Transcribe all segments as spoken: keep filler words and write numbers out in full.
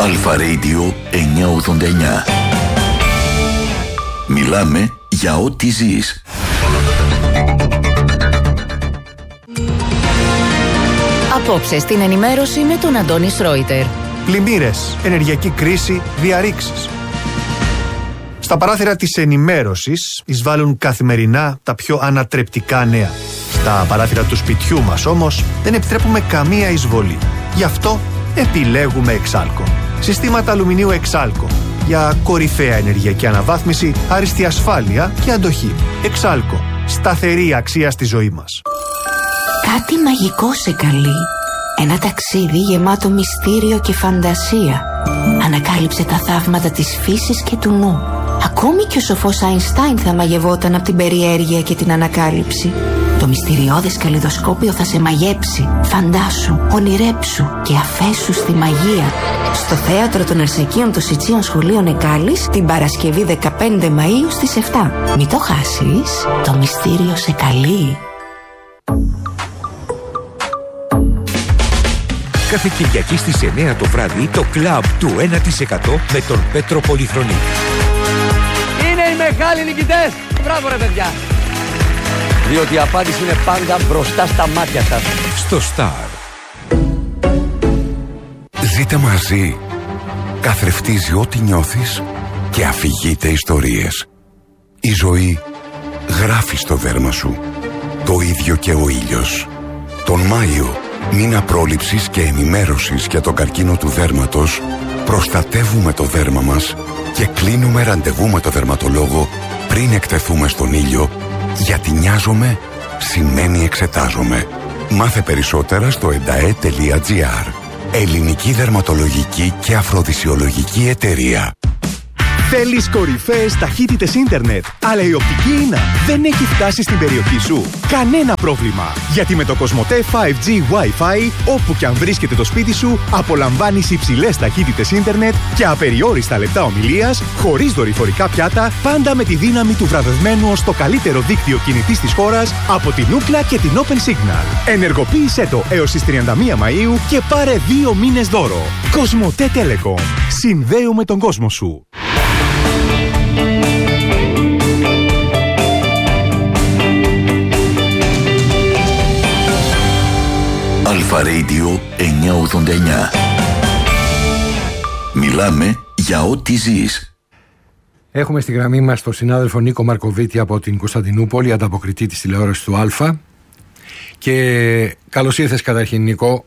Αλφα Radio εννιακόσια ογδόντα εννιά. Μιλάμε για ό,τι ζεις. Απόψε στην ενημέρωση με τον Αντώνη Σρόιτερ. Πλημμύρες, ενεργειακή κρίση, διαρρήξεις. Στα παράθυρα της ενημέρωσης εισβάλλουν καθημερινά τα πιο ανατρεπτικά νέα. Στα παράθυρα του σπιτιού μας όμως δεν επιτρέπουμε καμία εισβολή. Γι' αυτό επιλέγουμε Εξάλκο. Συστήματα αλουμινίου Εξάλκο. Για κορυφαία ενεργειακή αναβάθμιση, άριστη ασφάλεια και αντοχή. Εξάλκο. Σταθερή αξία στη ζωή μας. Κάτι μαγικό σε καλεί. Ένα ταξίδι γεμάτο μυστήριο και φαντασία. Ανακάλυψε τα θαύματα της φύσης και του νου. Ακόμη και ο σοφός Αϊνστάιν θα μαγευόταν από την περιέργεια και την ανακάλυψη. Το μυστηριώδες καλλιδοσκόπιο θα σε μαγέψει. Φαντάσου, ονειρέψου και αφέσου στη μαγεία. Στο θέατρο των Αρσακίων των Σιτσίων Σχολείων Εκάλης την Παρασκευή δεκαπέντε Μαΐου στις επτά. Μην το χάσεις, το μυστήριο σε καλεί. Κάθε Κυριακή στις εννιά το βράδυ το κλαμπ του ένα τοις εκατό με τον Πέτρο Πολυχρονή. Είναι οι μεγάλοι νικητές. Μπράβο ρε παιδιά. Διότι η απάντηση είναι πάντα μπροστά στα μάτια σας. Στο Star. Ζείτε μαζί. Καθρεφτίζει ό,τι νιώθεις και αφηγείται ιστορίες. Η ζωή γράφει στο δέρμα σου. Το ίδιο και ο ήλιος. Τον Μάιο, μήνα πρόληψης και ενημέρωσης για τον καρκίνο του δέρματος, προστατεύουμε το δέρμα μας και κλείνουμε ραντεβού με το δερματολόγο πριν εκτεθούμε στον ήλιο, γιατί νοιάζομαι σημαίνει εξετάζομαι. Μάθε περισσότερα στο εντα ε τελεία τζι άρ. Ελληνική Δερματολογική και Αφροδισιολογική Εταιρεία. Θέλεις κορυφαίες ταχύτητες ίντερνετ, αλλά η οπτική ίνα δεν έχει φτάσει στην περιοχή σου? Κανένα πρόβλημα, γιατί με το Κοσμοτέ φάιβ τζι Wi-Fi, όπου και αν βρίσκεται το σπίτι σου, απολαμβάνεις υψηλές ταχύτητες ίντερνετ και απεριόριστα λεπτά ομιλίας, χωρίς δορυφορικά πιάτα, πάντα με τη δύναμη του βραβευμένου ως το καλύτερο δίκτυο κινητής της χώρας από την Ookla και την Open Signal. Ενεργοποίησέ το έως τις τριάντα μία Μαΐου και πάρε δύο μήνες δώρο. Κοσμοτέ Telecom. Συνδέουμε τον κόσμο σου. Αλφα Radio εννιακόσια ογδόντα εννιά. Μιλάμε για ό,τι ζεις. Έχουμε στη γραμμή μας τον συνάδελφο Νίκο Μαρκοβίτη από την Κωνσταντινούπολη, ανταποκριτή της τηλεόρασης του Αλφα. Και καλώς ήρθες καταρχήν, Νίκο.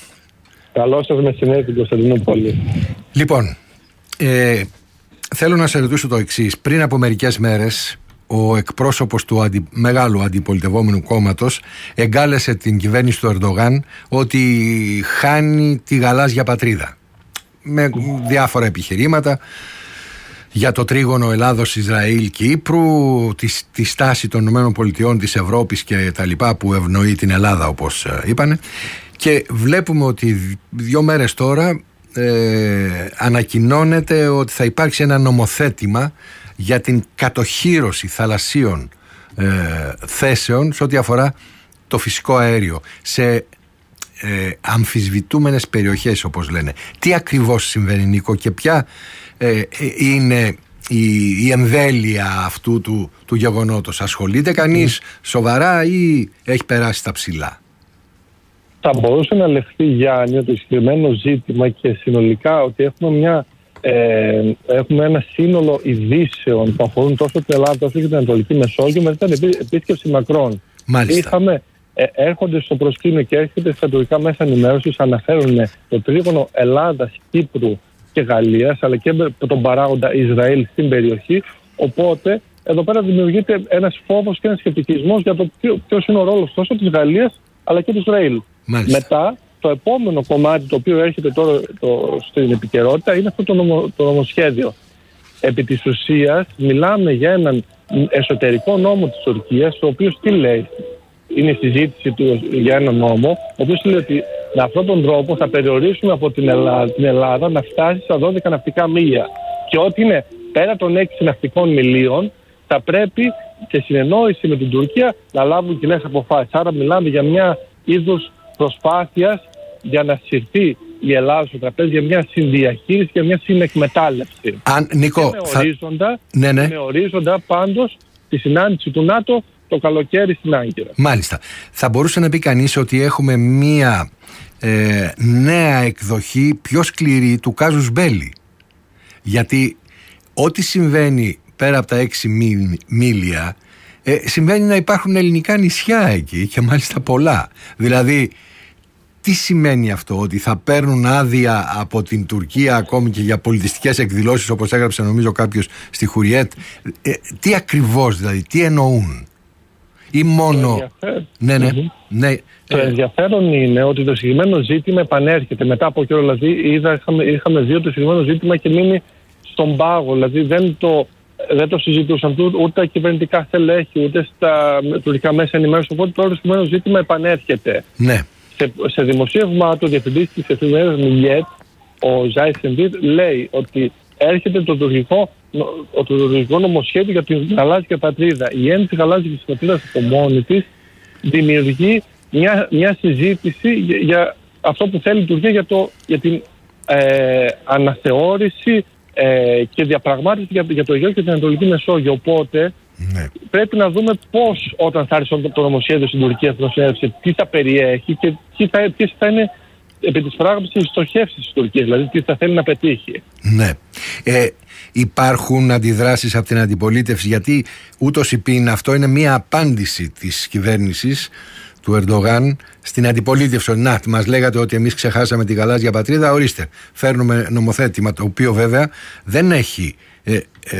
Καλώς σας μεσημέρι στην Κωνσταντινούπολη. Λοιπόν, ε, θέλω να σε ρωτήσω το εξής. Πριν από μερικές μέρες, ο εκπρόσωπος του αντι... μεγάλου αντιπολιτευόμενου κόμματος εγκάλεσε την κυβέρνηση του Ερντογάν ότι χάνει τη γαλάζια πατρίδα. Με διάφορα επιχειρήματα για το τρίγωνο Ελλάδος, Ισραήλ και Κύπρου, τη, τη στάση των ΗΠΑ, της Ευρώπης και τα λοιπά που ευνοεί την Ελλάδα, όπως είπανε. Και βλέπουμε ότι δύο μέρες τώρα ε, ανακοινώνεται ότι θα υπάρξει ένα νομοθέτημα για την κατοχύρωση θαλασσίων ε, θέσεων σε ό,τι αφορά το φυσικό αέριο σε ε, αμφισβητούμενες περιοχές, όπως λένε. Τι ακριβώς συμβαίνει, Νίκο, και ποια ε, είναι η, η εμβέλεια αυτού του, του γεγονότος? Ασχολείται κανείς mm. σοβαρά ή έχει περάσει τα ψηλά? Θα μπορούσε να λεχθεί, Γιάννη, το συγκεκριμένο ζήτημα και συνολικά ότι έχουμε μια Ε, έχουμε ένα σύνολο ειδήσεων που αφορούν τόσο την Ελλάδα όσο και την Ανατολική Μεσόγειο μετά την επίσκεψη Μακρόν. Μάλιστα. Είχαμε, ε, έρχονται στο προσκήνιο και έρχονται στα τουρκικά μέσα ενημέρωσης, αναφέρουν το τρίγωνο Ελλάδας, Κύπρου και Γαλλίας, αλλά και τον παράγοντα Ισραήλ στην περιοχή. Οπότε εδώ πέρα δημιουργείται ένας φόβος και ένας σκεπτικισμός για το ποιος είναι ο ρόλος τόσο της Γαλλίας αλλά και του Ισραήλ. Μάλιστα. Μετά, το επόμενο κομμάτι το οποίο έρχεται τώρα το, στην επικαιρότητα είναι αυτό το, νομο, το νομοσχέδιο. Επί της ουσίας μιλάμε για έναν εσωτερικό νόμο της Τουρκίας, ο οποίος τι λέει? Είναι η συζήτηση του για έναν νόμο, ο οποίος λέει ότι με αυτόν τον τρόπο θα περιορίσουμε από την Ελλάδα, την Ελλάδα να φτάσει στα δώδεκα ναυτικά μίλια. Και ό,τι είναι πέρα των έξι ναυτικών μιλίων θα πρέπει σε συνεννόηση με την Τουρκία να λάβουν κοινές αποφάσεις. Άρα μιλάμε για μια είδους προσπάθειας για να συρθεί η Ελλάδα στο τραπέζι για μια συνδιαχείριση και μια συνεκμετάλλευση. Αν, Νίκο, και με θα... ορίζοντα, ναι, ναι. με ορίζοντα πάντως τη συνάντηση του ΝΑΤΟ το καλοκαίρι στην Άγκυρα. Μάλιστα. Θα μπορούσε να πει κανείς ότι έχουμε μια ε, νέα εκδοχή πιο σκληρή του κάζους μπέλι. Γιατί ό,τι συμβαίνει πέρα από τα έξι μίλια, ε, συμβαίνει να υπάρχουν ελληνικά νησιά εκεί και μάλιστα πολλά. Δηλαδή, τι σημαίνει αυτό, ότι θα παίρνουν άδεια από την Τουρκία ακόμη και για πολιτιστικές εκδηλώσεις, όπως έγραψε νομίζω κάποιος στη Χουριέτ? Ε, τι ακριβώς δηλαδή, τι εννοούν? Ή μόνο... Ναι, ναι, mm-hmm. ναι. Το ενδιαφέρον είναι ότι το συγκεκριμένο ζήτημα επανέρχεται μετά από καιρό. Δηλαδή, είδα, είχαμε, είχαμε δει ότι το συγκεκριμένο ζήτημα και μείνει στον πάγο. Δηλαδή, δεν το, δεν το συζητούσαν ούτε τα κυβερνητικά στελέχη, ούτε στα τουρκικά μέσα ενημέρωση. Οπότε τώρα το συγκεκριμένο ζήτημα επανέρχεται. Ναι. Σε, σε δημοσίευμα του διευθυντή τη εφημερίδα Μιλιέτ, ο Ζάι Σεντήρ, λέει ότι έρχεται το τουρκικό, το τουρκικό νομοσχέδιο για την γαλάζια πατρίδα. Η έννοια γαλάζια πατρίδα από μόνη τη δημιουργεί μια, μια συζήτηση για, για αυτό που θέλει η Τουρκία για, το, για την ε, αναθεώρηση ε, και διαπραγμάτευση για, για το Αιγαίο και την Ανατολική Μεσόγειο. Οπότε ναι. πρέπει να δούμε πώς, όταν θα έρθει το νομοσχέδιο στην Τουρκία στην Εθνοσυνέλευση, τι θα περιέχει και ποιες θα, θα είναι επί της πράγματος οι στοχεύσεις της Τουρκίας, δηλαδή τι θα θέλει να πετύχει. Ναι. Ε, υπάρχουν αντιδράσεις από την αντιπολίτευση, γιατί ούτως υπήν αυτό είναι μία απάντηση της κυβέρνησης του Ερντογάν στην αντιπολίτευση. Να, μας λέγατε ότι εμείς ξεχάσαμε τη γαλάζια πατρίδα, ορίστε, φέρνουμε νομοθέτημα το οποίο βέβαια δεν έχει ε,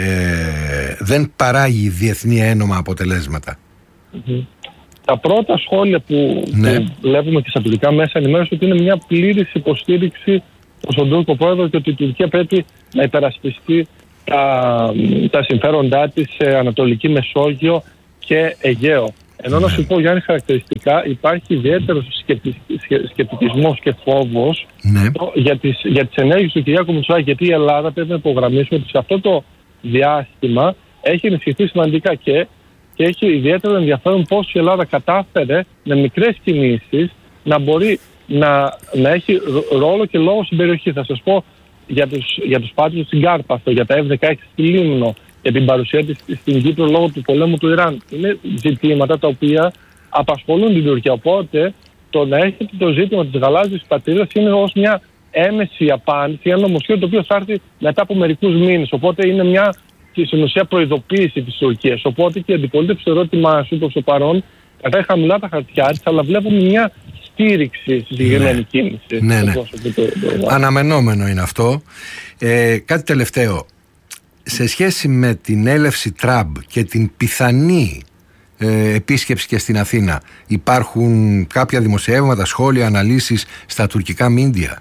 ε, δεν παράγει διεθνή ένομα αποτελέσματα. Mm-hmm. Τα πρώτα σχόλια που, ναι. που βλέπουμε και στα τουρκικά μέσα ενημέρωση ότι είναι μια πλήρης υποστήριξη προς τον Τούρκο πρόεδρο και ότι η Τουρκία πρέπει να υπερασπιστεί τα, τα συμφέροντά της σε Ανατολική Μεσόγειο και Αιγαίο. Ενώ να σου πω, Γιάννη, χαρακτηριστικά υπάρχει ιδιαίτερος σκεπτικισμός και φόβος ναι. για τις, για τις ενέργειες του Κυριάκου Μητσοτάκη, γιατί η Ελλάδα πρέπει να υπογραμμίσουμε ότι σε αυτό το διάστημα έχει ενισχυθεί σημαντικά και, και έχει ιδιαίτερο ενδιαφέρον πώς η Ελλάδα κατάφερε με μικρές κινήσεις να μπορεί να, να έχει ρόλο και λόγο στην περιοχή. Θα σας πω για τους, για τους πάτριους στην Κάρπαθο, για τα εφ δεκαέξι στη Λίμνο, για την παρουσία της στην Κύπρο λόγω του πολέμου του Ιράν. Είναι ζητήματα τα οποία απασχολούν την Τουρκία. Οπότε το να έχετε το ζήτημα της γαλάζιας πατρίδας είναι ως μια έμεση απάντηση, ένα νομοσχέδιο το οποίο θα έρθει μετά από μερικούς μήνες. Οπότε είναι μια στην ουσία προειδοποίηση της Τουρκίας. Οπότε και η αντιπολίτευση στο ερώτημά σου προς το παρόν κρατάει χαμηλά τα χαρτιά της, αλλά βλέπουμε μια στήριξη στη συγκεκριμένη ναι. κίνηση. Ναι, ναι. Το, το, το... Αναμενόμενο είναι αυτό. Ε, κάτι τελευταίο. Σε σχέση με την έλευση Τραμπ και την πιθανή ε, επίσκεψη και στην Αθήνα, υπάρχουν κάποια δημοσιεύματα, σχόλια, αναλύσεις στα τουρκικά μίντια?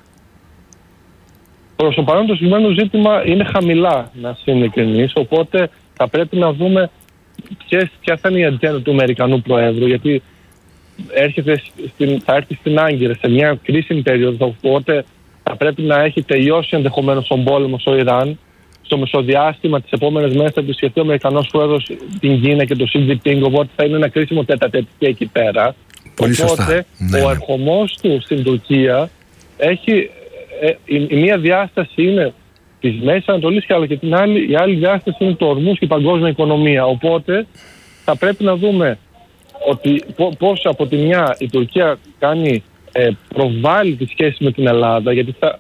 Προς το παρόν το συγκεκριμένο ζήτημα είναι χαμηλά, να είναι ειλικρινής, οπότε θα πρέπει να δούμε ποιες, ποια θα είναι η ατζέντα του Αμερικανού Προέδρου, γιατί έρχεται στην, θα έρθει στην Άγκυρα σε μια κρίσιμη περίοδο, οπότε θα πρέπει να έχει τελειώσει ενδεχομένως τον πόλεμο στο Ιράν. Στο μεσοδιάστημα τις επόμενες μέρες θα επισκεφτεί ο Αμερικανός Πρόεδρος την Κίνα και το Σι Τζινπίνγκ, οπότε θα είναι ένα κρίσιμο τέτα-τέτ και εκεί πέρα. Πολύ οπότε σωστά. Ναι, ο ναι. ερχομός του στην Τουρκία έχει ε, η, η μία διάσταση είναι της Μέσης Ανατολής, αλλά και την άλλη, η άλλη διάσταση είναι το ορμούς και η παγκόσμια οικονομία. Οπότε θα πρέπει να δούμε ότι πώς από τη μια η Τουρκία κάνει, ε, προβάλλει τη σχέση με την Ελλάδα, γιατί θα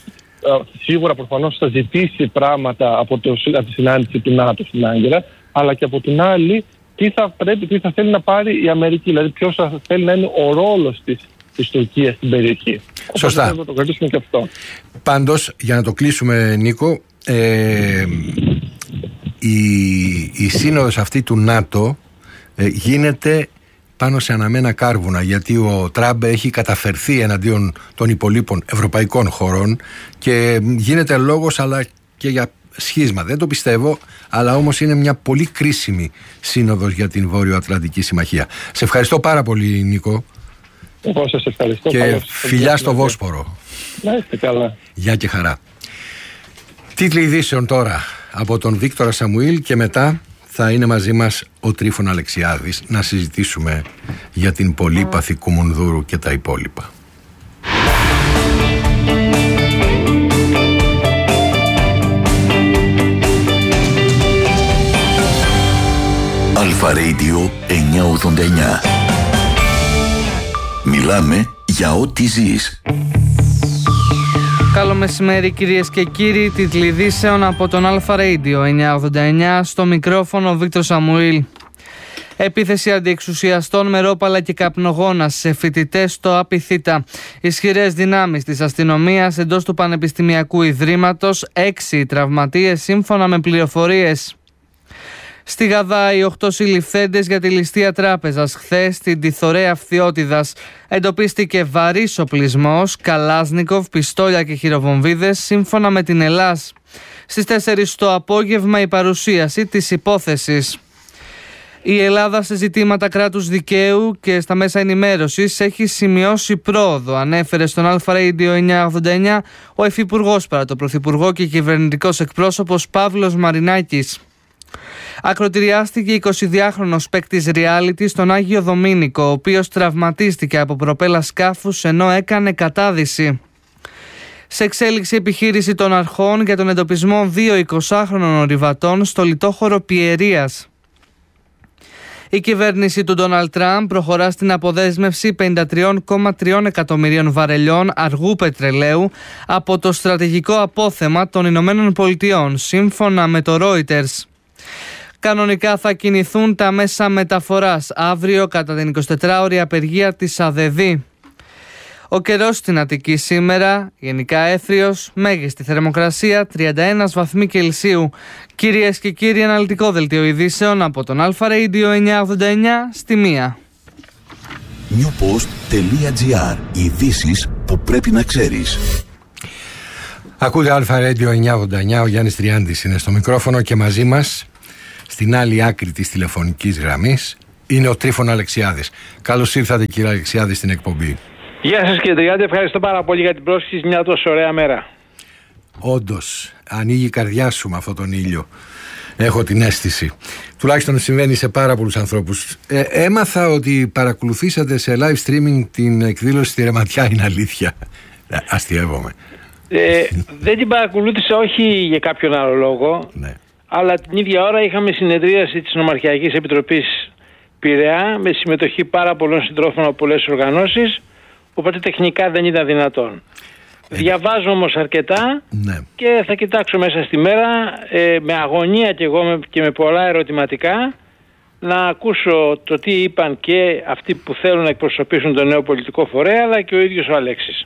σίγουρα προφανώς θα ζητήσει πράγματα από, το, από τη συνάντηση του ΝΑΤΟ στην Άγκυρα, αλλά και από την άλλη τι θα, πρέπει, τι θα θέλει να πάρει η Αμερική, δηλαδή ποιος θα θέλει να είναι ο ρόλος της, της Τουρκίας στην περιοχή. Σωστά. Οπότε θα το κρατήσουμε και αυτό. Πάντως, για να το κλείσουμε, Νίκο, ε, η, η σύνοδος αυτή του ΝΑΤΟ ε, γίνεται πάνω σε αναμένα κάρβουνα, γιατί ο Τραμπ έχει καταφερθεί εναντίον των υπολείπων ευρωπαϊκών χωρών και γίνεται λόγος αλλά και για σχίσμα. Δεν το πιστεύω, αλλά όμως είναι μια πολύ κρίσιμη σύνοδος για την Βόρειο-Ατλαντική Συμμαχία. Σε ευχαριστώ πάρα πολύ, Νίκο. Εγώ σας ευχαριστώ. Και φιλιά στο Βόσπορο. Να είστε καλά. Γεια και χαρά. Τίτλοι ειδήσεων τώρα από τον Βίκτορα Σαμουήλ και μετά θα είναι μαζί μας ο Τρίφων Αλεξιάδης να συζητήσουμε για την πολύπαθη Κουμουνδούρου και τα υπόλοιπα. Αλφα Radio εννιακόσια ογδόντα εννιά. Μιλάμε για ό,τι ζεις. Καλό μεσημέρι κυρίες και κύριοι, τίτλοι ειδήσεων από τον Αλφα Radio εννιακόσια ογδόντα εννιά, στο μικρόφωνο Βίκτορ Σαμουήλ. Επίθεση αντιεξουσιαστών με ρόπαλα και καπνογόνα σε φοιτητές στο Απιθύτα. Ισχυρές δυνάμεις της αστυνομίας εντός του Πανεπιστημιακού Ιδρύματος, έξι τραυματίες σύμφωνα με πληροφορίες. Στη Γαδά, οι οκτώ συλληφθέντες για τη ληστεία τράπεζας χθες στην Τιθωρέα Φθιώτιδας. Εντοπίστηκε βαρύς οπλισμός, καλάσνικοφ, πιστόλια και χειροβομβίδες σύμφωνα με την Ελλάς. Στις τέσσερις το απόγευμα η παρουσίαση της υπόθεσης. Η Ελλάδα σε ζητήματα κράτους δικαίου και στα μέσα ενημέρωσης έχει σημειώσει πρόοδο, ανέφερε στον Αλφα Radio εννιακόσια ογδόντα εννιά ο Υφυπουργός παρά το Πρωθυπουργό και κυβερνητικός εκπρόσωπος Παύλος Μαρινάκης. Ακροτηριάστηκε εικοσιδυάχρονος παίκτης reality στον Άγιο Δομήνικο, ο οποίος τραυματίστηκε από προπέλα σκάφους ενώ έκανε κατάδυση. Σε εξέλιξη επιχείρηση των αρχών για τον εντοπισμό δύο εικοσάχρονων ορειβατών στο λιτόχωρο Πιερίας. Η κυβέρνηση του Ντόναλντ Τραμπ προχωρά στην αποδέσμευση πενήντα τρία κόμμα τρία εκατομμυρίων βαρελιών αργού πετρελαίου από το στρατηγικό απόθεμα των Ηνωμένων Πολιτειών, σύμφωνα με το Reuters. Κανονικά θα κινηθούν τα μέσα μεταφοράς αύριο κατά την εικοσιτετράωρη απεργία της ΑΔΕΔ. Ο καιρός στην Αττική σήμερα, γενικά έθριος, μέγιστη θερμοκρασία τριάντα ένα βαθμοί Κελσίου. Κυρίες και κύριοι, αναλυτικό δελτίο ειδήσεων από τον Αλφα Radio εννιακόσια ογδόντα εννιά στη μία. newpost.gr. Ειδήσεις που πρέπει να ξέρεις. Ακούτε Αλφα Radio εννιακόσια ογδόντα εννιά, ο Γιάννης Τριάντης είναι στο μικρόφωνο και μαζί μας, στην άλλη άκρη της τηλεφωνικής γραμμής, είναι ο Τρίφων Αλεξιάδης. Καλώς ήρθατε κύριε Αλεξιάδη στην εκπομπή. Γεια σας κύριε Τριάντη, ευχαριστώ πάρα πολύ για την πρόσκληση, μια τόσο ωραία μέρα. Όντως, ανοίγει η καρδιά σου με αυτόν τον ήλιο. Έχω την αίσθηση. Τουλάχιστον συμβαίνει σε πάρα πολλούς ανθρώπους. Ε, έμαθα ότι παρακολουθήσατε σε live streaming την εκδήλωση στη Ρεματιά, είναι αλήθεια? Ε, αστειεύομαι. Ε, δεν την παρακολούθησα, όχι για κάποιον άλλο λόγο, ναι. Αλλά την ίδια ώρα είχαμε συνεδρίαση της Νομαρχιακής Επιτροπής Πειραιά με συμμετοχή πάρα πολλών συντρόφων από πολλές οργανώσεις, οπότε τεχνικά δεν ήταν δυνατόν. Ε, Διαβάζω όμως αρκετά, ναι. Και θα κοιτάξω μέσα στη μέρα ε, με αγωνία και εγώ και με πολλά ερωτηματικά να ακούσω το τι είπαν και αυτοί που θέλουν να εκπροσωπήσουν τον νέο πολιτικό φορέα, αλλά και ο ίδιος ο Αλέξης.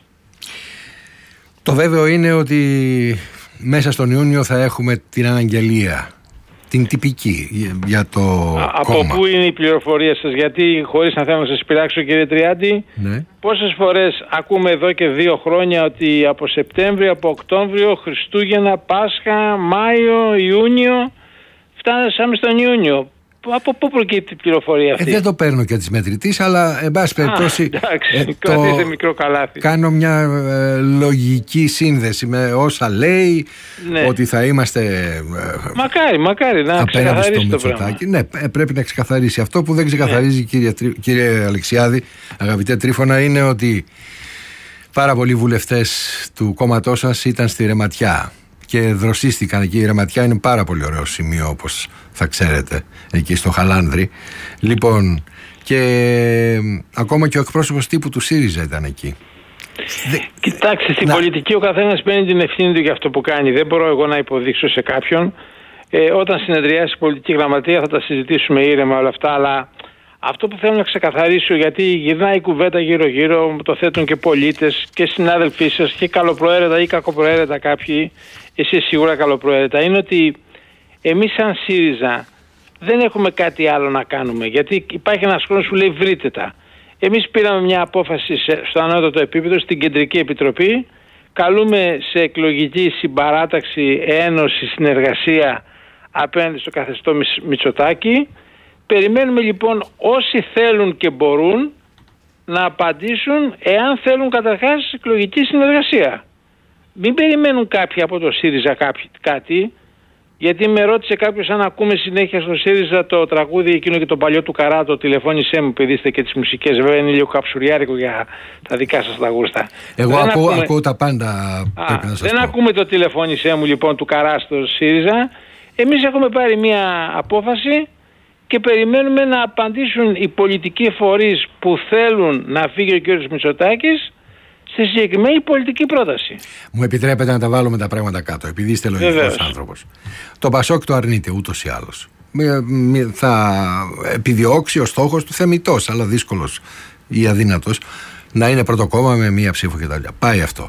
Το βέβαιο είναι ότι μέσα στον Ιούνιο θα έχουμε την αναγγελία, την τυπική για το Α, κόμμα. Από πού είναι οι πληροφορίες σας? Γιατί χωρίς να θέλω να σας πειράξω κύριε Τριάντη, ναι. Πόσες φορές ακούμε εδώ και δύο χρόνια ότι από Σεπτέμβριο, από Οκτώβριο, Χριστούγεννα, Πάσχα, Μάιο, Ιούνιο, φτάσαμε στον Ιούνιο. Από πού προκύπτει η πληροφορία αυτή? Ε, δεν το παίρνω και της μετρητής, αλλά εν πάση περιπτώσει εντάξει, ε, κρατήστε μικρό καλάθι. Κάνω μια ε, λογική σύνδεση με όσα λέει, ναι. Ότι θα είμαστε ε, μακάρι, μακάρι να ξεκαθαρίσει το πράγμα. Ναι, ε, πρέπει να ξεκαθαρίσει. Αυτό που δεν ξεκαθαρίζει, ναι. κύριε, κύριε Αλεξιάδη, αγαπητέ Τρίφωνα, είναι ότι πάρα πολλοί βουλευτές του κόμματός σας ήταν στη Ρεματιά και δροσίστηκαν εκεί. Η Ρεματιά είναι πάρα πολύ ωραίο σημείο, όπως θα ξέρετε, εκεί στο Χαλάνδρη. Λοιπόν, και ακόμα και ο εκπρόσωπος τύπου του ΣΥΡΙΖΑ ήταν εκεί. Κοιτάξτε, στην να... πολιτική ο καθένας παίρνει την ευθύνη του για αυτό που κάνει. Δεν μπορώ εγώ να υποδείξω σε κάποιον. Ε, όταν συνεδριάσει η πολιτική γραμματεία θα τα συζητήσουμε ήρεμα όλα αυτά, αλλά αυτό που θέλω να ξεκαθαρίσω, γιατί γυρνάει η κουβέντα γύρω-γύρω, το θέτουν και πολίτες και συνάδελφοί σας και καλοπροαίρετα ή κακοπροαίρετα κάποιοι, εσείς σίγουρα καλοπροαίρετα, είναι ότι εμείς σαν ΣΥΡΙΖΑ δεν έχουμε κάτι άλλο να κάνουμε, γιατί υπάρχει ένας χρόνος που λέει βρείτε τα. Εμείς πήραμε μια απόφαση στο ανώτατο επίπεδο, στην Κεντρική Επιτροπή, καλούμε σε εκλογική συμπαράταξη, ένωση, συνεργασία απέναντι στο καθεστώ Μητσοτάκη. Περιμένουμε λοιπόν όσοι θέλουν και μπορούν να απαντήσουν, εάν θέλουν καταρχάς εκλογική συνεργασία. Μην περιμένουν κάποιοι από το ΣΥΡΙΖΑ κάποιοι, κάτι, γιατί με ρώτησε κάποιος αν ακούμε συνέχεια στο ΣΥΡΙΖΑ το τραγούδι εκείνο και το παλιό του Καρά, το τηλεφώνησέ μου, παιδί, είστε και τις μουσικές. Βέβαια είναι λίγο καψουριάρικο για τα δικά σας τα γούστα. Εγώ ακούω, ακούμε... ακούω τα πάντα. Α, πρέπει να σας δεν πω. ακούμε το τηλεφώνησέ μου λοιπόν του Καρά στο ΣΥΡΙΖΑ. Εμείς έχουμε πάρει μια απόφαση και περιμένουμε να απαντήσουν οι πολιτικοί φορείς που θέλουν να φύγει ο κ. Μητσοτάκης στη συγκεκριμένη πολιτική πρόταση. Μου επιτρέπετε να τα βάλουμε τα πράγματα κάτω, επειδή είστε λογικός άνθρωπος. Το Πασόκ το αρνείται ούτως ή άλλως. Θα επιδιώξει ο στόχος του θεμιτός, αλλά δύσκολος ή αδύνατος, να είναι πρώτο κόμμα με μία ψήφο κτλ. Πάει αυτό.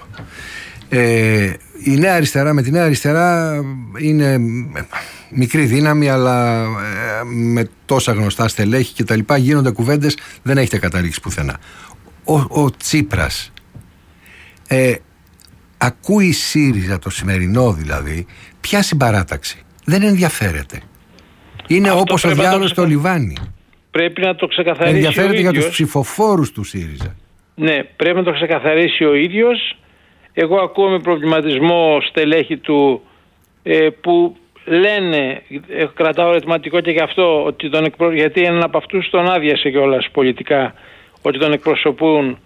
Ε, η Νέα Αριστερά με τη Νέα Αριστερά είναι μικρή δύναμη, αλλά ε, με τόσα γνωστά στελέχη κτλ. Γίνονται κουβέντες, δεν έχετε καταλήξει πουθενά. Ο, ο Τσίπρας ε, ακούει ΣΥΡΙΖΑ, το σημερινό δηλαδή, ποια συμπαράταξη? Δεν ενδιαφέρεται. Είναι αυτό όπως ο διάολος στο λιβάνι. Πρέπει να το ξεκαθαρίσει. Ενδιαφέρεται για τους ψηφοφόρους του ΣΥΡΙΖΑ. Ναι, πρέπει να το ξεκαθαρίσει ο ίδιος. Εγώ ακούω με προβληματισμό στελέχη του ε, που λένε, ε, κρατάω ερωτηματικό και γι' αυτό, ότι τον εκπρο... γιατί έναν από αυτούς τον άδειασε κιόλας πολιτικά, ότι τον εκπροσωπούν.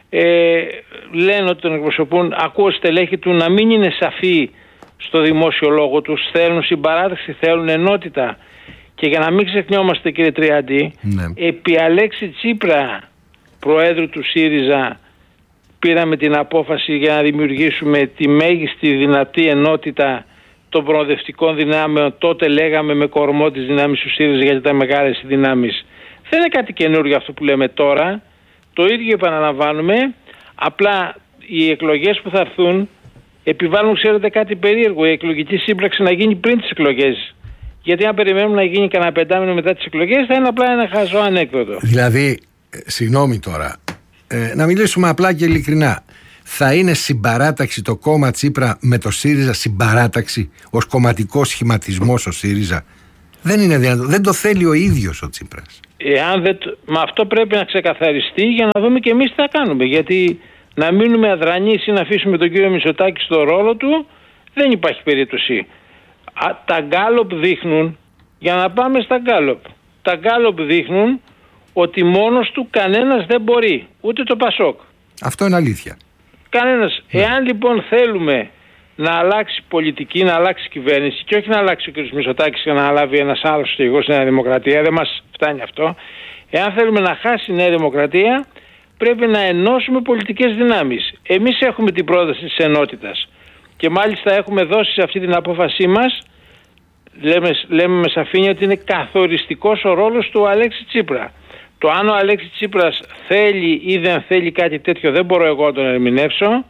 Ε, λένε ότι τον εκπροσωπούν. Ακούω στελέχη του να μην είναι σαφή στο δημόσιο λόγο τους. Θέλουν συμπαράταξη, θέλουν ενότητα. Και για να μην ξεχνιόμαστε, κύριε Τριάντη, ναι. επί Αλέξη Τσίπρα, Προέδρου του ΣΥΡΙΖΑ, πήραμε την απόφαση για να δημιουργήσουμε τη μέγιστη δυνατή ενότητα των προοδευτικών δυνάμεων. Τότε λέγαμε με κορμό τις δυνάμεις του ΣΥΡΙΖΑ, γιατί ήταν μεγάλες οι δυνάμεις. Δεν είναι κάτι καινούργιο αυτό που λέμε τώρα. Το ίδιο επαναλαμβάνουμε. Απλά οι εκλογές που θα έρθουν επιβάλλουν, ξέρετε, κάτι περίεργο. Η εκλογική σύμπραξη να γίνει πριν τις εκλογές. Γιατί αν περιμένουμε να γίνει κανένα πεντάμινο μετά τις εκλογές, θα είναι απλά ένα χαζό ανέκδοτο. Δηλαδή, ε, συγγνώμη τώρα, ε, να μιλήσουμε απλά και ειλικρινά. Θα είναι συμπαράταξη το κόμμα Τσίπρα με το ΣΥΡΙΖΑ, συμπαράταξη ως κομματικός σχηματισμός ο ΣΥΡΙΖΑ? Δεν είναι δυνατό. Δεν το θέλει ο ίδιος ο Τσίπρας. Εάν δεν, μα αυτό πρέπει να ξεκαθαριστεί για να δούμε και εμείς τι θα κάνουμε. Γιατί να μείνουμε αδρανείς ή να αφήσουμε τον κύριο Μητσοτάκη στο ρόλο του, δεν υπάρχει περίπτωση. Α, τα γκάλοπ δείχνουν, για να πάμε στα γκάλοπ, τα γκάλοπ δείχνουν ότι μόνος του κανένας δεν μπορεί, ούτε το Πασόκ. Αυτό είναι αλήθεια. Κανένας. Ναι. Εάν λοιπόν θέλουμε να αλλάξει πολιτική, να αλλάξει κυβέρνηση και όχι να αλλάξει ο κ. Μητσοτάκης και να λάβει ένας άλλος στρατηγός στη Νέα Δημοκρατία, δεν μας φτάνει αυτό. Εάν θέλουμε να χάσει η Νέα Δημοκρατία, πρέπει να ενώσουμε πολιτικές δυνάμεις. Εμείς έχουμε την πρόταση της ενότητας. Και μάλιστα έχουμε δώσει σε αυτή την απόφασή μας, λέμε, λέμε με σαφήνεια ότι είναι καθοριστικός ο ρόλος του Αλέξη Τσίπρα. Το αν ο Αλέξης Τσίπρας θέλει ή δεν θέλει κάτι τέτοιο δεν μπορώ εγώ να τον ερμηνεύσω.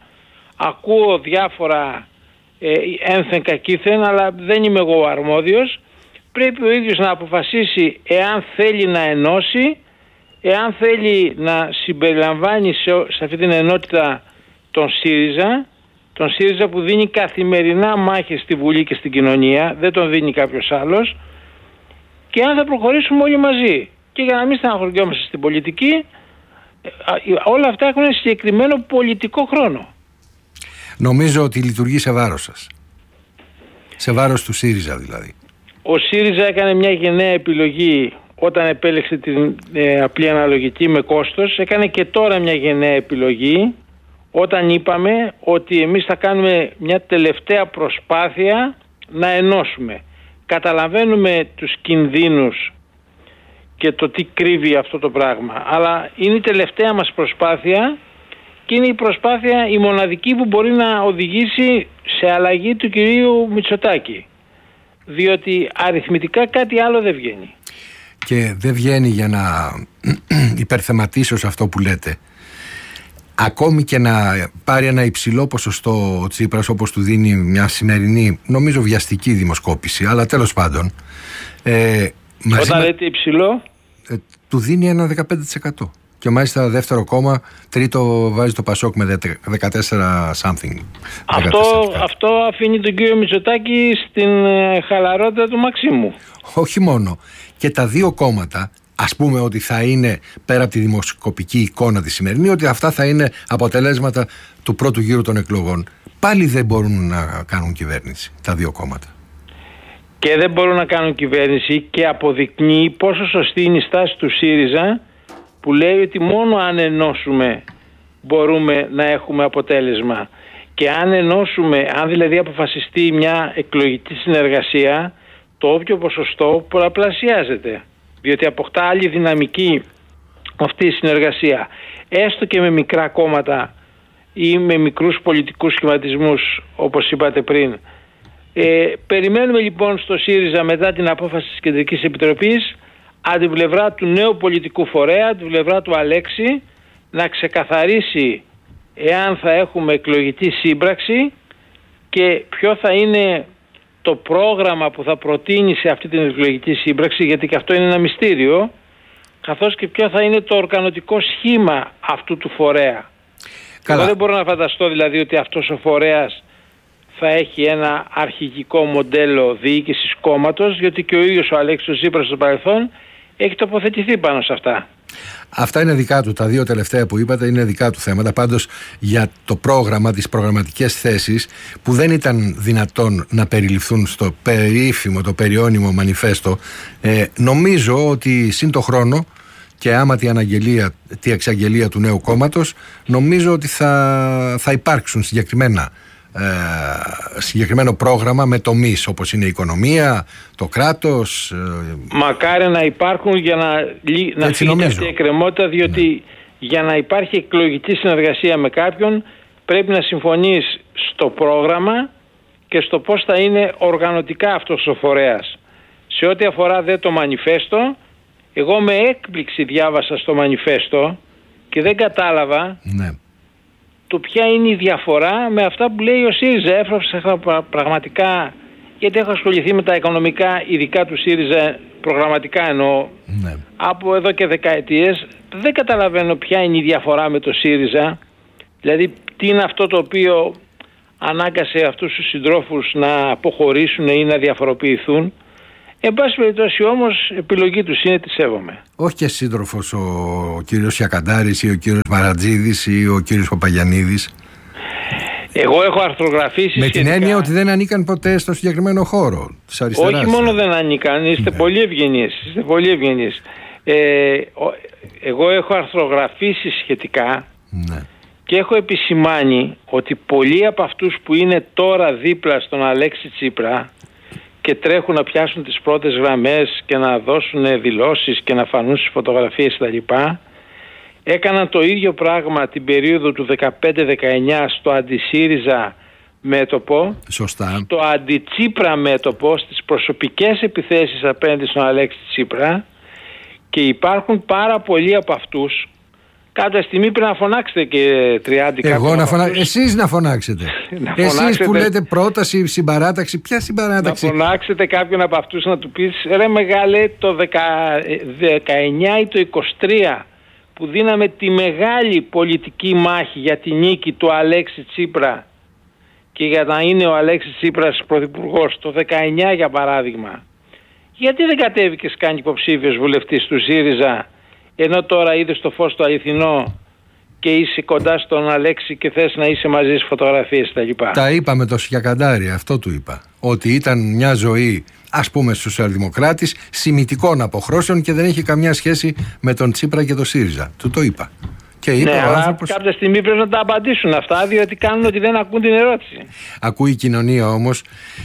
Ακούω διάφορα ε, ένθεν κακήθεν, αλλά δεν είμαι εγώ ο αρμόδιος. Πρέπει ο ίδιος να αποφασίσει εάν θέλει να ενώσει, εάν θέλει να συμπεριλαμβάνει σε, σε αυτή την ενότητα τον ΣΥΡΙΖΑ, τον ΣΥΡΙΖΑ που δίνει καθημερινά μάχες στη Βουλή και στην κοινωνία, δεν τον δίνει κάποιος άλλος, και αν θα προχωρήσουμε όλοι μαζί. Και για να μην στεναχωριόμαστε στην πολιτική, όλα αυτά έχουν συγκεκριμένο πολιτικό χρόνο. Νομίζω ότι λειτουργεί σε βάρος σας. Σε βάρος του ΣΥΡΙΖΑ δηλαδή. Ο ΣΥΡΙΖΑ έκανε μια γενναία επιλογή όταν επέλεξε την ε, απλή αναλογική με κόστος. Έκανε και τώρα μια γενναία επιλογή όταν είπαμε ότι εμείς θα κάνουμε μια τελευταία προσπάθεια να ενώσουμε. Καταλαβαίνουμε τους κινδύνους και το τι κρύβει αυτό το πράγμα, αλλά είναι η τελευταία μας προσπάθεια και είναι η προσπάθεια η μοναδική που μπορεί να οδηγήσει σε αλλαγή του κυρίου Μητσοτάκη, διότι αριθμητικά κάτι άλλο δεν βγαίνει. Και δεν βγαίνει, για να υπερθεματίσω σε αυτό που λέτε, ακόμη και να πάρει ένα υψηλό ποσοστό ο Τσίπρας, όπως του δίνει μια σημερινή, νομίζω βιαστική δημοσκόπηση, αλλά τέλος πάντων ε, όταν με... λέτε υψηλό, ε, του δίνει ένα δεκαπέντε τοις εκατό. Και μάλιστα δεύτερο κόμμα, τρίτο βάζει το Πασόκ με δεκατέσσερα something. Αυτό, αυτό αφήνει τον κύριο Μητσοτάκη στην ε, χαλαρότητα του Μαξίμου. Όχι μόνο. Και τα δύο κόμματα, ας πούμε ότι θα είναι, πέρα από τη δημοσκοπική εικόνα τη σημερινή, ότι αυτά θα είναι αποτελέσματα του πρώτου γύρου των εκλογών. Πάλι δεν μπορούν να κάνουν κυβέρνηση τα δύο κόμματα. Και δεν μπορούν να κάνουν κυβέρνηση, και αποδεικνύει πόσο σωστή είναι η στάση του ΣΥΡΙΖΑ, που λέει ότι μόνο αν ενώσουμε μπορούμε να έχουμε αποτέλεσμα. Και αν ενώσουμε, αν δηλαδή αποφασιστεί μια εκλογική συνεργασία, το όποιο ποσοστό πολλαπλασιάζεται. διότι αποκτά άλλη δυναμική αυτή η συνεργασία, έστω και με μικρά κόμματα ή με μικρούς πολιτικούς σχηματισμούς, όπως είπατε πριν. Ε, περιμένουμε λοιπόν στο ΣΥΡΙΖΑ, μετά την απόφαση της Κεντρικής Επιτροπής, από την πλευρά του νέου πολιτικού φορέα, από την πλευρά του Αλέξη, να ξεκαθαρίσει εάν θα έχουμε εκλογική σύμπραξη και ποιο θα είναι το πρόγραμμα που θα προτείνει σε αυτή την εκλογική σύμπραξη, γιατί και αυτό είναι ένα μυστήριο, καθώς και ποιο θα είναι το οργανωτικό σχήμα αυτού του φορέα. Καλά. Εγώ δεν μπορώ να φανταστώ δηλαδή ότι αυτός ο φορέας θα έχει ένα αρχηγικό μοντέλο διοίκησης κόμματος, γιατί και ο ίδιος ο Αλέξης Τσίπρας στο παρελθόν έχει τοποθετηθεί πάνω σε αυτά. Αυτά είναι δικά του. Τα δύο τελευταία που είπατε είναι δικά του θέματα. Πάντως για το πρόγραμμα, τις προγραμματικές θέσεις που δεν ήταν δυνατόν να περιληφθούν στο περίφημο, το περιώνυμο μανιφέστο, ε, νομίζω ότι σύν το χρόνο και άμα τη, αναγγελία, τη εξαγγελία του νέου κόμματος, νομίζω ότι θα, θα υπάρξουν συγκεκριμένα Ε, συγκεκριμένο πρόγραμμα με τομείς όπως είναι η οικονομία, το κράτος. ε, Μακάρι να υπάρχουν για να, να φύγει αυτή η εκκρεμότητα, διότι ναι. για να υπάρχει εκλογική συνεργασία με κάποιον πρέπει να συμφωνείς στο πρόγραμμα και στο πώς θα είναι οργανωτικά αυτός ο φορέας. Σε ό,τι αφορά δε το μανιφέστο, εγώ με έκπληξη διάβασα στο μανιφέστο και δεν κατάλαβα ναι. το ποια είναι η διαφορά με αυτά που λέει ο ΣΥΡΙΖΑ. Έφραψα πραγματικά, γιατί έχω ασχοληθεί με τα οικονομικά, ειδικά του ΣΥΡΙΖΑ, προγραμματικά εννοώ, ναι. από εδώ και δεκαετίες. Δεν καταλαβαίνω ποια είναι η διαφορά με το ΣΥΡΙΖΑ. Δηλαδή, τι είναι αυτό το οποίο ανάγκασε αυτούς τους συντρόφους να αποχωρήσουν ή να διαφοροποιηθούν. Εν πάση περιπτώσει όμως, επιλογή τους είναι, τη σέβομαι. Όχι και σύντροφος ο, ο κύριος Σιακαντάρης ή ο κύριος Μαρατζίδης ή ο κύριος Παπαγιαννίδης. Εγώ έχω αρθρογραφήσει με σχετικά... την έννοια ότι δεν ανήκαν ποτέ στο συγκεκριμένο χώρο της αριστεράς. Όχι μόνο δεν ανήκαν, είστε ναι. πολύ ευγενείς. Είστε πολύ ευγενείς. Ε, εγώ έχω αρθρογραφήσει σχετικά ναι. και έχω επισημάνει ότι πολλοί από αυτούς που είναι τώρα δίπλα στον Αλέξη Τσίπρα και τρέχουν να πιάσουν τις πρώτες γραμμές και να δώσουν δηλώσεις και να φανούν στις φωτογραφίες κτλ. Έκαναν το ίδιο πράγμα την περίοδο του δεκαπέντε δεκαεννιά στο αντι-ΣΥΡΙΖΑ μέτωπο, σωστά. στο αντι-Τσίπρα μέτωπο, στις προσωπικές επιθέσεις απέναντι στον Αλέξη Τσίπρα, και υπάρχουν πάρα πολλοί από αυτούς. Κάποια στιγμή πρέπει να φωνάξετε και τριάντα. Εγώ να φωνάξετε. Εσείς να φωνάξετε. να Εσείς φωνάξετε... που λέτε πρόταση, συμπαράταξη. Ποια συμπαράταξη? Να φωνάξετε κάποιον από αυτούς να του πεις, ρε μεγάλε, το δεκαεννιά ή το είκοσι τρία που δίναμε τη μεγάλη πολιτική μάχη για τη νίκη του Αλέξη Τσίπρα και για να είναι ο Αλέξης Τσίπρας πρωθυπουργός, το δεκαεννιά για παράδειγμα, γιατί δεν κατέβηκες καν υποψήφιος βουλευτής του ΣΥΡΙΖΑ, ενώ τώρα είδες το φως το αληθινό και είσαι κοντά στον Αλέξη και θες να είσαι μαζί στις φωτογραφίες τα λοιπά. Τα είπαμε το Σιακαντάρη, αυτό του είπα. Ότι ήταν μια ζωή, ας πούμε, σοσιαλδημοκράτης, σημιτικών αποχρώσεων και δεν έχει καμιά σχέση με τον Τσίπρα και τον ΣΥΡΙΖΑ. Του το είπα. Και είπε ναι, ο αλλά άνθρωπος... κάποια στιγμή πρέπει να τα απαντήσουν αυτά, διότι κάνουν ότι δεν ακούν την ερώτηση. Ακούει η κοινωνία όμως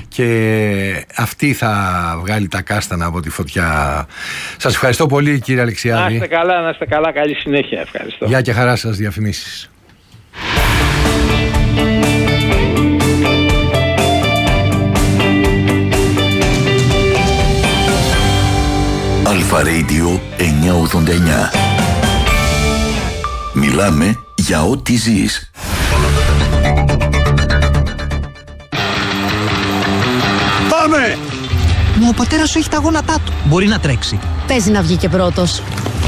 και αυτή θα βγάλει τα κάστανα από τη φωτιά. Σας ευχαριστώ πολύ, κύριε Αλεξιάδη. Να είστε καλά, να είστε καλά, καλή συνέχεια. Ευχαριστώ. Γεια και χαρά σας, διαφημίσεις. Αλφα Radio εννιακόσια ογδόντα εννιά. Μιλάμε για ό,τι ζεις. Πάμε! Μα ο πατέρας σου έχει τα γόνατά του. Μπορεί να τρέξει. Παίζει να βγει και πρώτος.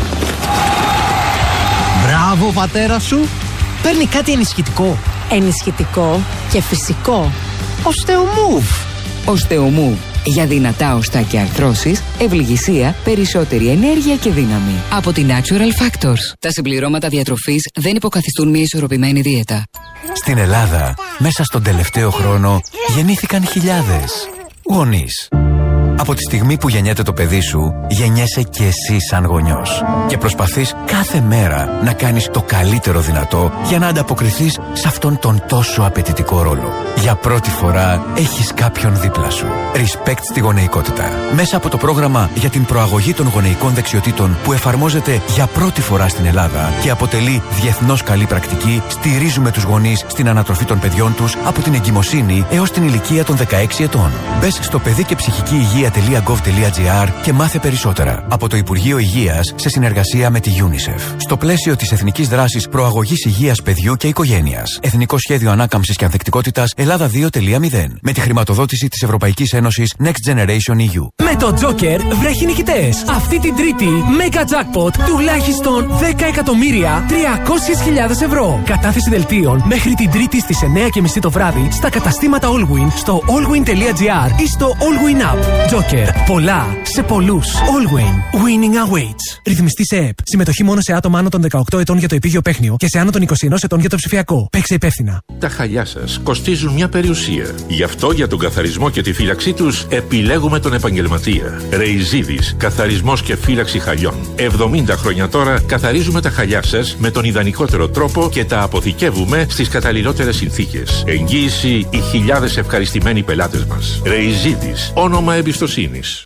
Μπράβο, πατέρα σου. Παίρνει κάτι ενισχυτικό. Ενισχυτικό και φυσικό. Οστεομούβ. Οστεομούβ. Για δυνατά οστά και αρθρώσεις, ευληγησία, περισσότερη ενέργεια και δύναμη. Από την Natural Factors. Τα συμπληρώματα διατροφής δεν υποκαθιστούν μια ισορροπημένη δίαιτα. Στην Ελλάδα, μέσα στον τελευταίο χρόνο, γεννήθηκαν χιλιάδες γονείς. Από τη στιγμή που γεννιέται το παιδί σου, γεννιέσαι και εσύ σαν γονιός. Και προσπαθείς κάθε μέρα να κάνεις το καλύτερο δυνατό για να ανταποκριθείς σε αυτόν τον τόσο απαιτητικό ρόλο. Για πρώτη φορά έχεις κάποιον δίπλα σου. Respect στη γονεϊκότητα. Μέσα από το πρόγραμμα για την προαγωγή των γονεϊκών δεξιοτήτων που εφαρμόζεται για πρώτη φορά στην Ελλάδα και αποτελεί διεθνώς καλή πρακτική, στηρίζουμε τους γονείς στην ανατροφή των παιδιών τους από την εγκυμοσύνη έως την ηλικία των δεκαέξι ετών. Μπες στο παιδί και ψυχική υγεία τελεία γκοβ τελεία τζι άρ και μάθε περισσότερα. Από το Υπουργείο Υγείας σε συνεργασία με τη UNICEF. Στο πλαίσιο της Εθνικής Δράσης Προαγωγής Υγείας Παιδιού και Οικογένειας. Εθνικό Σχέδιο Ανάκαμψης και Ανθεκτικότητας Ελλάδα δύο τελεία μηδέν. Με τη χρηματοδότηση της Ευρωπαϊκής Ένωσης Next Generation ι γιου. Με το Joker βρέχει νικητές. Αυτή την Τρίτη, Mega Jackpot τουλάχιστον δέκα εκατομμύρια τριακόσιες χιλιάδες ευρώ. Κατάθεση δελτίων μέχρι την Τρίτη στις εννιά και μισή το βράδυ στα καταστήματα Allwin, στο allwin τελεία τζι άρ ή στο Allwin App. Joker. Πολλά σε πολλούς. Allwin. Winning awaits. Ρυθμιστή σε ΕΠ. Συμμετοχή μόνο σε άτομα άνω των δεκαοκτώ ετών για το επίγειο παίχνιο και σε άνω των είκοσι ένα ετών για το ψηφιακό. Παίξε υπεύθυνα. Τα χαλιά σας κοστίζουν μια περιουσία. Γι' αυτό για τον καθαρισμό και τη φύλαξή τους επιλέγουμε τον επαγγελματία. Ρεϊζίδης, καθαρισμός και φύλαξη χαλιών. εβδομήντα χρόνια τώρα καθαρίζουμε τα χαλιά σας με τον ιδανικότερο τρόπο και τα αποθηκεύουμε στις καταλληλότερες συνθήκες. Εγγύηση οι χιλιάδες ευχαριστημένοι πελάτες μας. Ρεϊζίδης, όνομα εμπιστοσύνης.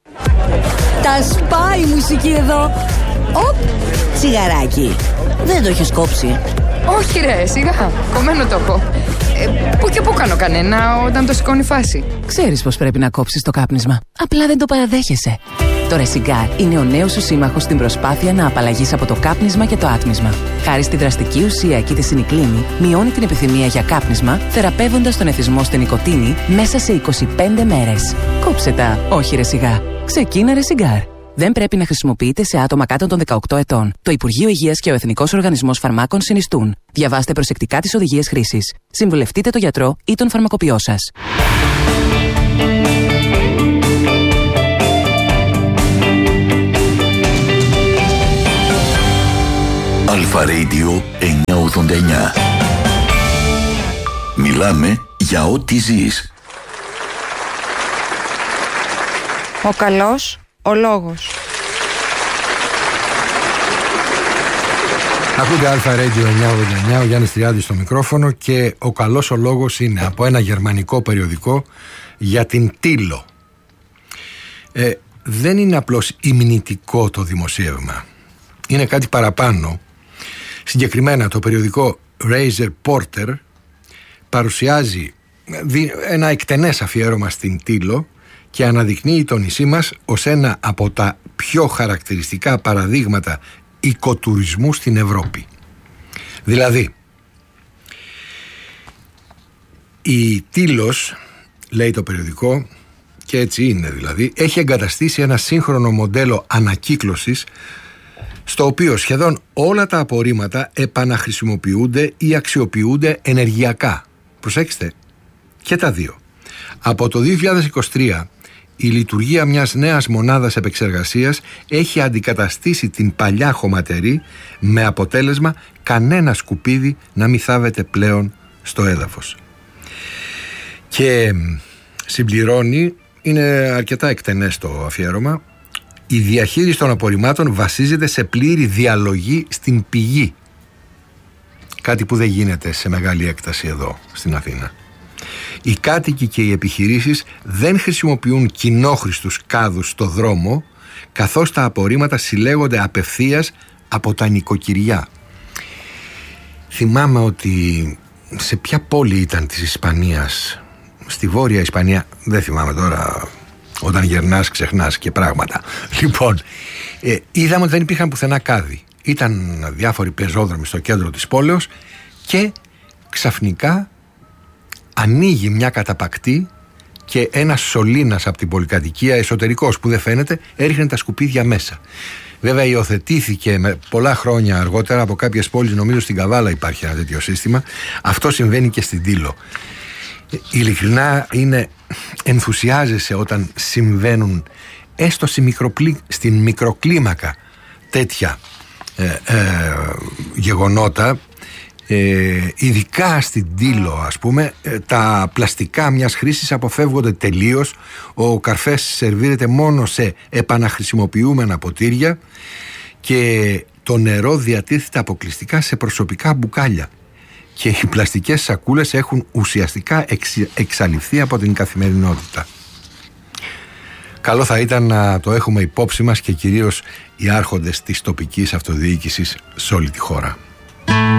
Τα σπάει η μουσική εδώ. Οπ, τσιγαράκι. Δεν το έχεις κόψει? Όχι ρε, σιγά, κομμένο το έχω. Ε, πού και πού κάνω κανένα όταν το σηκώνει φάση. Ξέρεις πως πρέπει να κόψεις το κάπνισμα. Απλά δεν το παραδέχεσαι. Το Resigar είναι ο νέος σου σύμμαχος στην προσπάθεια να απαλλαγείς από το κάπνισμα και το άτμισμα. Χάρη στη δραστική ουσία κητεσινικλίνη, μειώνει την επιθυμία για κάπνισμα, θεραπεύοντας τον εθισμό στην νοικοτήνη μέσα σε είκοσι πέντε μέρες. Κόψε τα, όχι Resigar. Ξεκίνα Resigar. Δεν πρέπει να χρησιμοποιείται σε άτομα κάτω των δεκαοκτώ ετών. Το Υπουργείο Υγείας και ο Εθνικός Οργανισμός Φαρμάκων συνιστούν. Διαβάστε προσεκτικά τις οδηγίες χρήσης. Συμβουλευτείτε τον γιατρό ή τον φαρμακοποιό σας. Αλφα Radio εννιακόσια ογδόντα εννιά. Μιλάμε για ό,τι ζεις. Ο καλός, ο λόγος. Ακούτε Αλφα Radio εννιακόσια ογδόντα εννιά, ο Γιάννης Τριάδης στο μικρόφωνο και ο καλός ο λόγος είναι από ένα γερμανικό περιοδικό για την Τήλο. Ε, δεν είναι απλώς υμνητικό το δημοσίευμα. Είναι κάτι παραπάνω. Συγκεκριμένα το περιοδικό Razor Porter παρουσιάζει ένα εκτενές αφιέρωμα στην Τήλο και αναδεικνύει το νησί μας ως ένα από τα πιο χαρακτηριστικά παραδείγματα οικοτουρισμού στην Ευρώπη. Δηλαδή, η Τήλος, λέει το περιοδικό, και έτσι είναι δηλαδή, έχει εγκαταστήσει ένα σύγχρονο μοντέλο ανακύκλωσης στο οποίο σχεδόν όλα τα απορρίμματα επαναχρησιμοποιούνται ή αξιοποιούνται ενεργειακά. Προσέξτε, και τα δύο. Από το δύο χιλιάδες είκοσι τρία η λειτουργία μιας νέας μονάδας επεξεργασίας έχει αντικαταστήσει την παλιά χωματερή με αποτέλεσμα κανένα σκουπίδι να μην θάβεται πλέον στο έδαφος. Και συμπληρώνει, είναι αρκετά εκτενές το αφιέρωμα, η διαχείριση των απορριμμάτων βασίζεται σε πλήρη διαλογή στην πηγή. Κάτι που δεν γίνεται σε μεγάλη έκταση εδώ στην Αθήνα. Οι κάτοικοι και οι επιχειρήσεις δεν χρησιμοποιούν κοινόχρηστους κάδους στο δρόμο, καθώς τα απορρίμματα συλλέγονται απευθείας από τα νοικοκυριά. Θυμάμαι ότι σε ποια πόλη ήταν της Ισπανίας, στη Βόρεια Ισπανία, δεν θυμάμαι τώρα, όταν γερνάς ξεχνάς και πράγματα. Λοιπόν, ε, είδαμε ότι δεν υπήρχαν πουθενά κάδοι. Ήταν διάφοροι πεζόδρομοι στο κέντρο της πόλεως και ξαφνικά ανοίγει μια καταπακτή και ένας σωλήνας από την πολυκατοικία, εσωτερικός που δεν φαίνεται, έριχνε τα σκουπίδια μέσα. Βέβαια υιοθετήθηκε με πολλά χρόνια αργότερα από κάποιες πόλεις, νομίζω στην Καβάλα υπάρχει ένα τέτοιο σύστημα. Αυτό συμβαίνει και στην Τήλο. Ειλικρινά είναι, ενθουσιάζεσαι όταν συμβαίνουν έστω στη μικροπλή, στην μικροκλίμακα τέτοια ε, ε, γεγονότα. Ε, ειδικά στην Τήλο, ας πούμε, ε, τα πλαστικά μιας χρήσης αποφεύγονται τελείως. Ο καρφές σερβίρεται μόνο σε επαναχρησιμοποιούμενα ποτήρια και το νερό διατίθεται αποκλειστικά σε προσωπικά μπουκάλια. Και οι πλαστικές σακούλες έχουν ουσιαστικά εξ, εξαλειφθεί από την καθημερινότητα. Καλό θα ήταν να το έχουμε υπόψη μας και κυρίως οι άρχοντες της τοπικής αυτοδιοίκησης σε όλη τη χώρα.